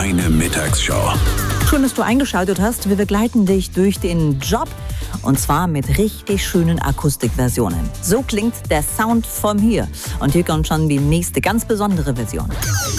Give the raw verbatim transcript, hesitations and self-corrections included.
Deine Mittagsshow. Schön, dass du eingeschaltet hast. Wir begleiten dich durch den Job. Und zwar mit richtig schönen Akustikversionen. So klingt der Sound von hier. Und hier kommt schon die nächste ganz besondere Version.